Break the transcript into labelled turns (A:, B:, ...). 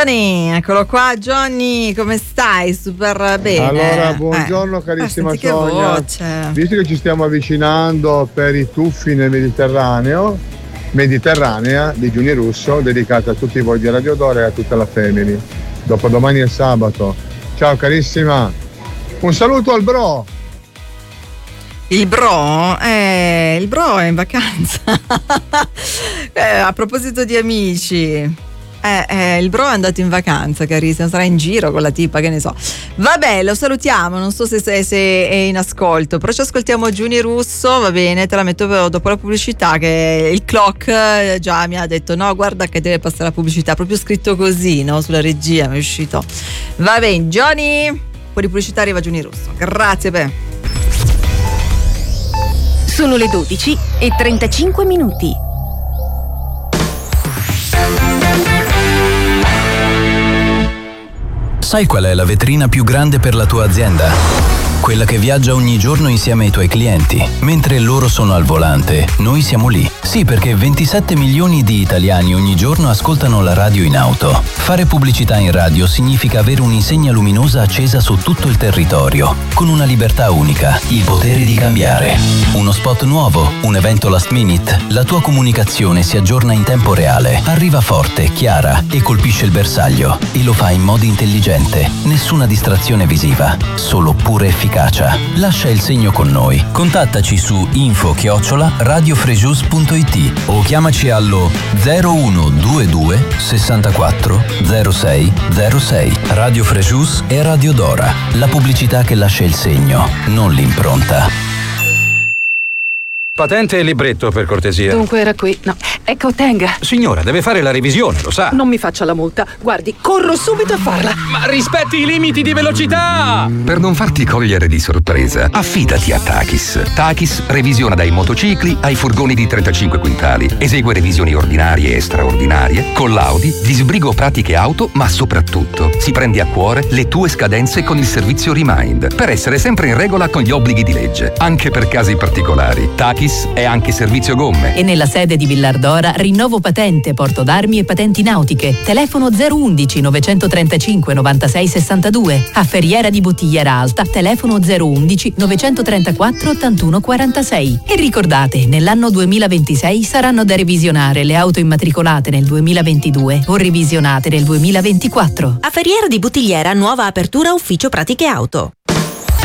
A: Johnny, eccolo qua. Johnny, come stai? Super bene.
B: Allora, buongiorno carissima Sonia. Visto che ci stiamo avvicinando per i tuffi nel Mediterranea di Giuni Russo, dedicata a tutti voi di Radio Dora e a tutta la family. Dopodomani è sabato. Ciao carissima. Un saluto al bro.
A: Il bro è in vacanza. A proposito di amici. Il bro è andato in vacanza, carissima, sarà in giro con la tipa, che ne so. Vabbè, lo salutiamo, non so se è in ascolto, però ci ascoltiamo Giuni Russo, va bene, te la metto dopo la pubblicità, che il clock già mi ha detto no, guarda che deve passare la pubblicità, proprio scritto così, no, sulla regia mi è uscito. Va bene, Johnny, un po' di pubblicità, arriva Giuni Russo. Grazie,
C: Sono le 12:35.
D: Sai qual è la vetrina più grande per la tua azienda? Quella che viaggia ogni giorno insieme ai tuoi clienti. Mentre loro sono al volante, noi siamo lì. Sì, perché 27 milioni di italiani ogni giorno ascoltano la radio in auto. Fare pubblicità in radio significa avere un'insegna luminosa accesa su tutto il territorio, con una libertà unica, il potere di cambiare. Uno spot nuovo, un evento last minute, la tua comunicazione si aggiorna in tempo reale, arriva forte, chiara e colpisce il bersaglio. E lo fa in modo intelligente, nessuna distrazione visiva, solo pura efficacia. Lascia il segno con noi. Contattaci su info@radiofrejus.it o chiamaci allo 0122 64 06 06. Radio Frejus e Radio Dora. La pubblicità che lascia il segno, non l'impronta.
E: Patente e libretto, per cortesia.
F: Dunque era qui. No, ecco, tenga.
E: Signora, deve fare la revisione, lo sa.
F: Non mi faccia la multa. Guardi, corro subito a farla.
E: Ma rispetti i limiti di velocità!
G: Per non farti cogliere di sorpresa, affidati a Takis. Takis revisiona dai motocicli ai furgoni di 35 quintali. Esegue revisioni ordinarie e straordinarie, con l'Audi, disbrigo pratiche auto, ma soprattutto si prende a cuore le tue scadenze con il servizio Remind, per essere sempre in regola con gli obblighi di legge, anche per casi particolari. Takis è anche servizio gomme.
C: E nella sede di Villardora rinnovo patente, porto d'armi e patenti nautiche. Telefono 011 935 96 62. A Ferriera di Bottigliera Alta, telefono 011 934 81 46. E ricordate, nell'anno 2026 saranno da revisionare le auto immatricolate nel 2022 o revisionate nel 2024.
H: A Ferriera di Bottigliera, nuova apertura ufficio pratiche auto.